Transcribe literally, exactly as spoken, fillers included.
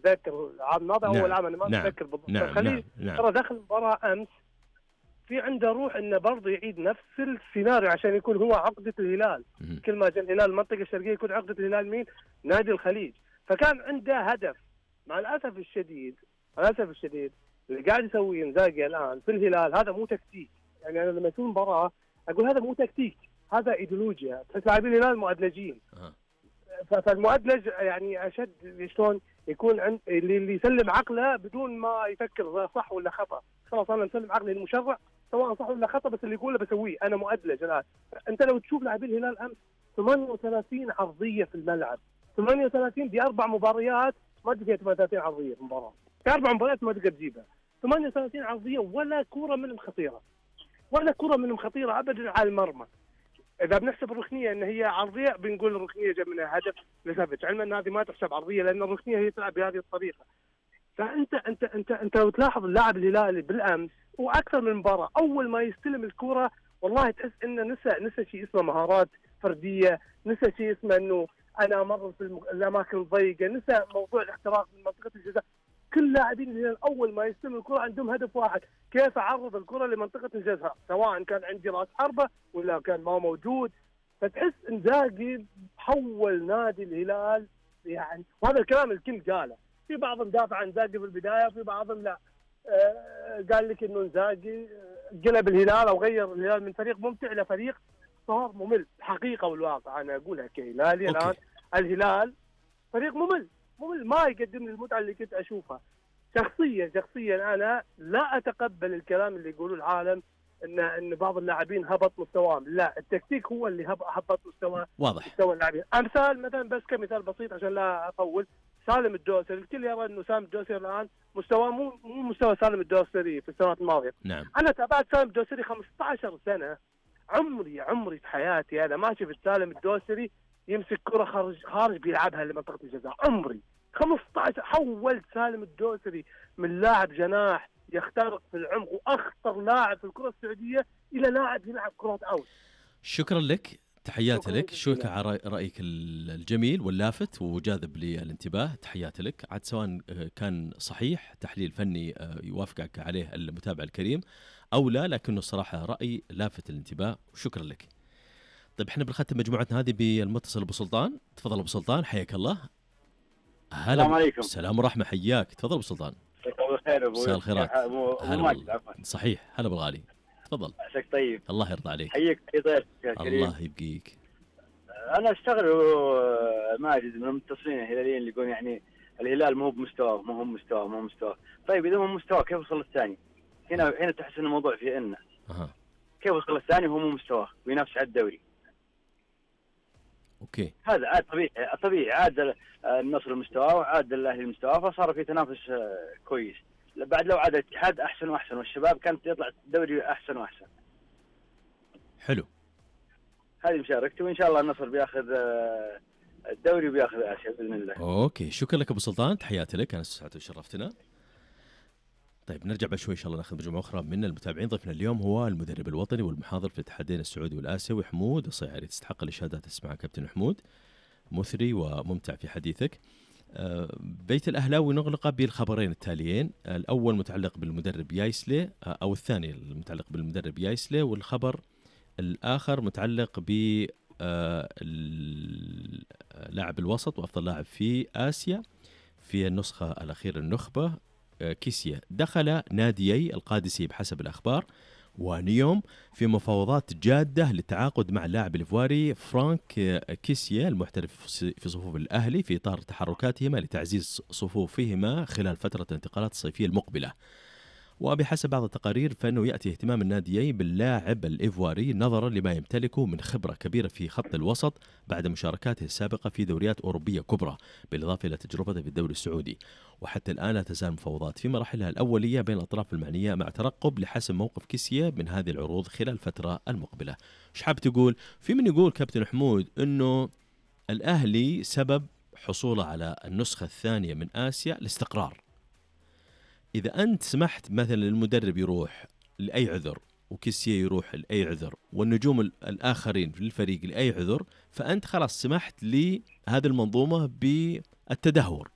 اتذكر العام الماضي نعم. اول عام انا ما نعم. اتذكر بالضبط. نعم. الخليج نعم. ترى دخل المباراه امس في عنده روح انه برضه يعيد نفس السيناريو عشان يكون هو عقده الهلال. مم. كل ما جاء الهلال المنطقه الشرقيه يكون عقده الهلال مين؟ نادي الخليج. فكان عنده هدف. مع الاسف الشديد مع الاسف الشديد اللي قاعد يسويه انزاجي الان في الهلال هذا مو تكتيك. يعني انا لما يكون مباراه اقول هذا مو تكتيك، هذا ايديولوجيا. تحس لاعبين الهلال مؤدلجين. أه. فالمؤدلج يعني اشد شلون يكون عند اللي, اللي يسلم عقله بدون ما يفكر صح ولا خطا. خلاص انا مسلم عقلي المشرع سواء صح ولا خطا، بس اللي يقوله بسويه. انا مؤدلج الان. انت لو تشوف لاعبين الهلال امس ثمانية وثلاثين عرضيه في الملعب، ثمانية وثلاثين باربع مباريات ما تلقى ثمانية وثلاثين عرضيه في المباراه، في اربع مباريات ما تقدر تجيبها. ثمانية وثلاثين عرضيه ولا كوره منهم خطيره، ولا كوره منهم خطيره ابدا على المرمى. اذا بنحسب الركنيه ان هي عرضيه بنقول الركنيه جاء منها هدف لثبت، علما ان هذه ما تحسب عرضيه لان الركنيه هي تلعب بهذه الطريقه. فانت انت انت انت لو تلاحظ اللاعب الهلالي بالامس واكثر من مباراه اول ما يستلم الكره والله تحس انه نسى نسى شيء اسمه مهارات فرديه، نسى شيء اسمه انه انا امر في المك... الاماكن الضيقه، نسى موضوع الاختراق من منطقه الجزاء. كل لاعبين الهلال اول ما يستلم الكره عندهم هدف واحد، كيف اعرض الكره لمنطقه الجزاء سواء كان عندي راس حربه ولا كان ما موجود. فتحس انزاجي حول نادي الهلال يعني، وهذا الكلام الكل قاله. في بعضهم دافع عن انزاجي في البدايه وفي بعضهم لا. آه قال لك انه انزاجي قلب الهلال او غير الهلال من فريق ممتع الى فريق صار ممل. الحقيقه والواقع انا اقولها كهلالي الان الهلال فريق ممل ممل ما يقدم لي المتعه اللي كنت اشوفها. شخصيا شخصيا انا لا اتقبل الكلام اللي يقولوه العالم ان ان بعض اللاعبين هبط مستواهم. لا، التكتيك هو اللي هبط مستوى واضح مستوى اللاعبين. امثال مثلا بس كمثال بسيط عشان لا اطول، سالم الدوسري. الكل يرى انه سالم الدوسري الان مستواه مو مو مستوى سالم الدوسري في السنوات الماضيه. نعم. انا تابعت سالم الدوسري خمسة عشر سنه، عمري عمري في حياتي انا ما شفت سالم الدوسري يمسك كره خارج خارج بيلعبها لمنطقه الجزاء. عمري خمسة عشر حولت سالم الدوسري من لاعب جناح يخترق في العمق واخطر لاعب في الكره السعوديه الى لاعب يلعب كرات اوت. شكرا لك، تحياتي لك، شكرا على رأيك الجميل واللافت وجاذب للانتباه. تحياتي لك. عاد سواء كان صحيح تحليل فني يوافقك عليه المتابع الكريم أو لا، لكنه الصراحة رأي لافت الانتباه وشكرا لك. طيب احنا بنختم مجموعتنا هذه بالمتصل أبو سلطان. تفضل أبو سلطان، حياك الله. هلا. السلام عليكم. السلام ورحمة، حياك. تفضل أبو سلطان. خير ابو. مساء الخيرات. هلا. صحيح، هلا بالغالي. تفضل. عساك طيب. الله يرضى عليك. حيك يا ضيف يا كريم. الله يبقيك. انا اشتغل ماجد من المتصلين الهلاليين اللي يقولون يعني الهلال مو بمستواه مو هو مستواه مو مستواه. طيب اذا مو مستواه كيف وصل الثاني؟ هنا هنا تحس ان الموضوع فيه انه اها كيف وصل الثاني وهو مو مستواه وينافس على الدوري. اوكي، هذا عاد طبيعي طبيعي عاد النصر مستواه وعاد الاهلي مستواه فصار في تنافس كويس. بعد لو عاد الاتحاد احسن واحسن والشباب كانت يطلع الدوري احسن واحسن. حلو. هذه مشاركتي وان شاء الله النصر بياخذ الدوري وبياخذ اسيا باذن الله. اوكي، شكرا لك ابو سلطان، تحياتي لك، انا سعدت وشرفتنا. طيب نرجع بعد شوي ان شاء الله ناخذ مجموعه اخرى من المتابعين. ضيفنا اليوم هو المدرب الوطني والمحاضر في الاتحادين السعودي والاسيوي حمود الصيعري. تستحق الاشادات اسمع كابتن حمود، مثري وممتع في حديثك. بيت الأهلاوي نغلق بالخبرين التاليين. الأول متعلق بالمدرب يايسلي، أو الثاني المتعلق بالمدرب يايسلي، والخبر الآخر متعلق ب لاعب الوسط وأفضل لاعب في آسيا في النسخة الأخيرة النخبة كيسيا. دخل ناديي القادسي بحسب الأخبار ونيوم في مفاوضات جادة للتعاقد مع اللاعب الإيفواري فرانك كيسيا المحترف في صفوف الأهلي في إطار تحركاتهما لتعزيز صفوفهما خلال فترة الانتقالات الصيفية المقبلة. وبحسب بعض التقارير فإنه يأتي اهتمام الناديين باللاعب الإيفواري نظرا لما يمتلكه من خبرة كبيرة في خط الوسط بعد مشاركاته السابقة في دوريات أوروبية كبرى، بالإضافة إلى تجربته في الدوري السعودي. وحتى الآن لا تزال مفاوضات في مراحلها الأولية بين الأطراف المعنية مع ترقب لحسم موقف كيسيا من هذه العروض خلال الفترة المقبلة. ايش حاب تقول؟ في من يقول كابتن حمود إنه الأهلي سبب حصوله على النسخة الثانية من آسيا الاستقرار. إذا أنت سمحت مثلا المدرب يروح لأي عذر وكيسيا يروح لأي عذر والنجوم الآخرين في الفريق لأي عذر، فأنت خلاص سمحت لهذه المنظومة بالتدهور.